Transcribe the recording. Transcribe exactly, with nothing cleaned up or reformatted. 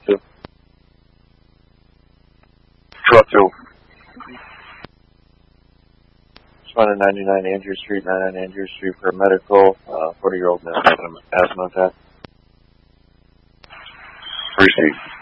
two. Truck two. Responding ninety-nine Andrew Street, ninety-nine Andrew Street for a medical, uh, forty-year-old man having an asthma attack. Receipt.